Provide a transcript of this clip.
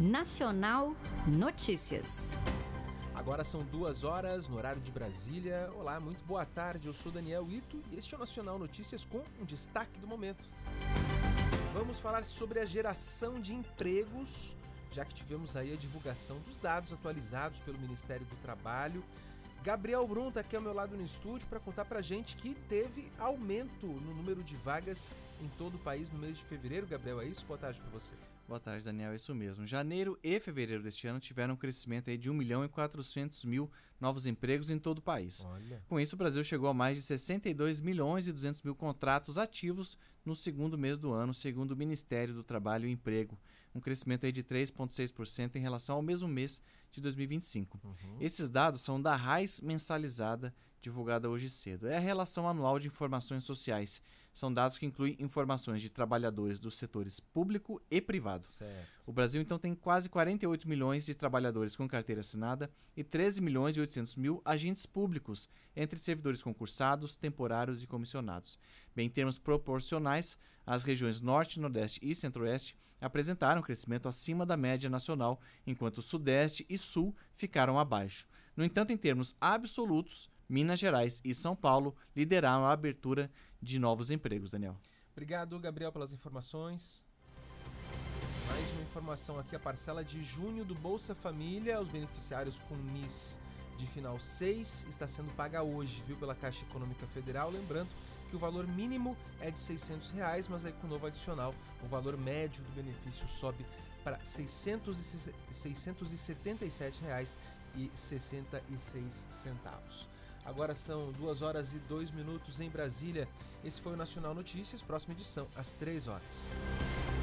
Nacional Notícias. Agora são 2h no horário de Brasília. Olá, muito boa tarde, eu sou Daniel Ito e este é o Nacional Notícias com um destaque do momento. Vamos falar sobre a geração de empregos, já que tivemos aí a divulgação dos dados atualizados pelo Ministério do Trabalho. Gabriel Brum está aqui ao meu lado no estúdio para contar pra gente que teve aumento no número de vagas em todo o país no mês de fevereiro. Gabriel, é isso? Boa tarde para você. Boa tarde, Daniel, é isso mesmo. Janeiro e fevereiro deste ano tiveram um crescimento aí de 1.400.000 novos empregos em todo o país. Olha. Com isso, o Brasil chegou a mais de 62.200.000 contratos ativos no segundo mês do ano, segundo o Ministério do Trabalho e Emprego. Um crescimento aí de 3,6% em relação ao mesmo mês de 2025. Esses dados são da RAIS mensalizada, divulgada hoje cedo. É a Relação Anual de Informações Sociais. São dados que incluem informações de trabalhadores dos setores público e privado. Certo. O Brasil, então, tem quase 48 milhões de trabalhadores com carteira assinada e 13.800.000 agentes públicos, entre servidores concursados, temporários e comissionados. Bem, em termos proporcionais, as regiões Norte, Nordeste e Centro-Oeste apresentaram crescimento acima da média nacional, enquanto Sudeste e Sul ficaram abaixo. No entanto, em termos absolutos, Minas Gerais e São Paulo lideraram a abertura de novos empregos, Daniel. Obrigado, Gabriel, pelas informações. Mais uma informação aqui, a parcela de junho do Bolsa Família, os beneficiários com NIS de final 6, está sendo paga hoje, viu, pela Caixa Econômica Federal. Lembrando que o valor mínimo é de R$600, mas aí com o novo adicional, o valor médio do benefício sobe para R$ 677,66. Agora são 2h02 em Brasília. Esse foi o Nacional Notícias, próxima edição às 3h.